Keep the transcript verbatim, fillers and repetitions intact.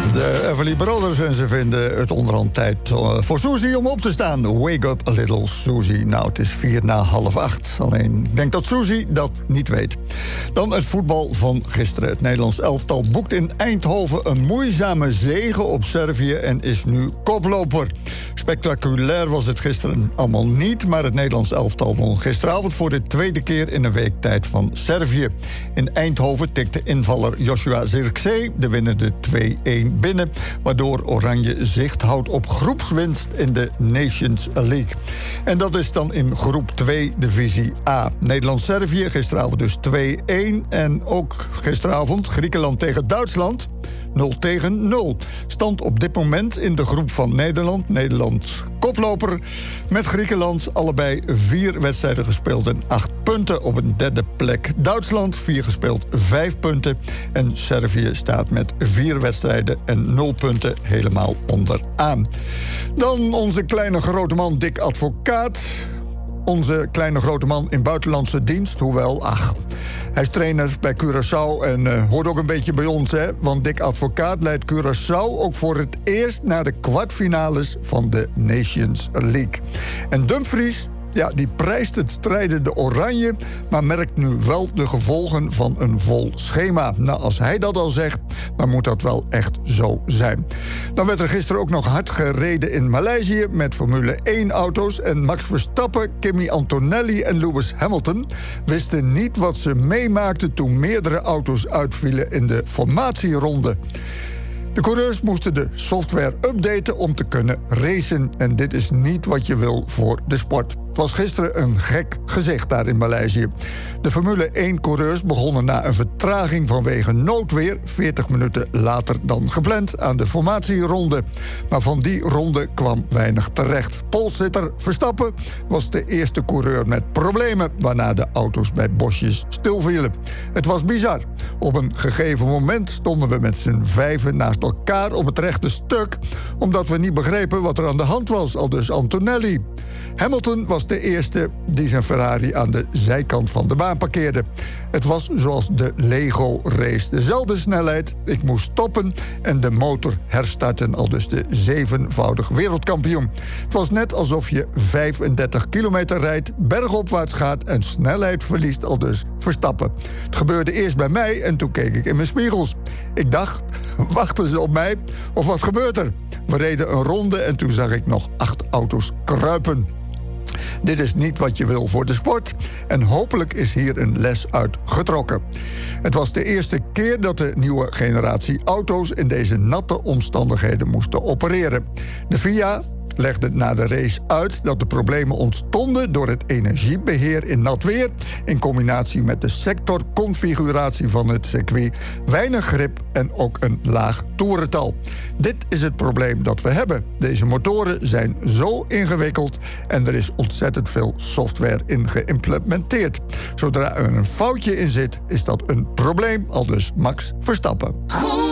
De Everly Brothers en ze vinden het onderhand tijd voor Susie om op te staan. Wake up a little Susie. Nou, het is vier na half acht. Alleen, ik denk dat Susie dat niet weet. Dan het voetbal van gisteren. Het Nederlands elftal boekt in Eindhoven een moeizame zege op Servië en is nu koploper. Spectaculair was het gisteren allemaal niet, maar het Nederlands elftal won gisteravond voor de tweede keer in een week tijd van Servië. In Eindhoven tikte invaller Joshua Zirkzee de winnende twee-een binnen, waardoor Oranje zicht houdt op groepswinst in de Nations League. En dat is dan in groep twee, divisie A. Nederland-Servië, gisteravond dus twee-een. En ook gisteravond Griekenland tegen Duitsland, nul tegen nul. Stand op dit moment in de groep van Nederland. Nederland koploper met Griekenland. Allebei vier wedstrijden gespeeld en acht punten. Op een derde plek Duitsland, vier gespeeld, vijf punten. En Servië staat met vier wedstrijden en nul punten helemaal onderaan. Dan onze kleine grote man Dick Advocaat. Onze kleine grote man in buitenlandse dienst, hoewel, ach, hij is trainer bij Curaçao en uh, hoort ook een beetje bij ons, hè? Want Dick Advocaat leidt Curaçao ook voor het eerst naar de kwartfinales van de Nations League. En Dumfries, ja, die prijst het strijdende Oranje, maar merkt nu wel de gevolgen van een vol schema. Nou, als hij dat al zegt, dan moet dat wel echt zo zijn. Dan werd er gisteren ook nog hard gereden in Maleisië met Formule één-auto's. En Max Verstappen, Kimi Antonelli en Lewis Hamilton wisten niet wat ze meemaakten toen meerdere auto's uitvielen in de formatieronde. De coureurs moesten de software updaten om te kunnen racen. En dit is niet wat je wil voor de sport. Het was gisteren een gek gezicht daar in Maleisië. De Formule één-coureurs begonnen na een vertraging vanwege noodweer veertig minuten later dan gepland aan de formatieronde. Maar van die ronde kwam weinig terecht. Polsitter Verstappen was de eerste coureur met problemen, waarna de auto's bij bosjes stilvielen. Het was bizar. Op een gegeven moment stonden we met z'n vijven naast elkaar op het rechte stuk, omdat we niet begrepen wat er aan de hand was, aldus Antonelli. Hamilton was de eerste die zijn Ferrari aan de zijkant van de baan parkeerde. Het was zoals de Lego-race. Dezelfde snelheid, ik moest stoppen en de motor herstarten, aldus de zevenvoudig wereldkampioen. Het was net alsof je vijfendertig kilometer rijdt, bergopwaarts gaat en snelheid verliest, aldus Verstappen. Het gebeurde eerst bij mij en toen keek ik in mijn spiegels. Ik dacht, wachten ze op mij of wat gebeurt er? We reden een ronde en toen zag ik nog acht auto's kruipen. Dit is niet wat je wil voor de sport en hopelijk is hier een les uit getrokken. Het was de eerste keer dat de nieuwe generatie auto's in deze natte omstandigheden moesten opereren. De V I A legde na de race uit dat de problemen ontstonden door het energiebeheer in nat weer, in combinatie met de sectorconfiguratie van het circuit, weinig grip en ook een laag toerental. Dit is het probleem dat we hebben. Deze motoren zijn zo ingewikkeld en er is ontzettend veel software in geïmplementeerd. Zodra er een foutje in zit, is dat een probleem, aldus Max Verstappen.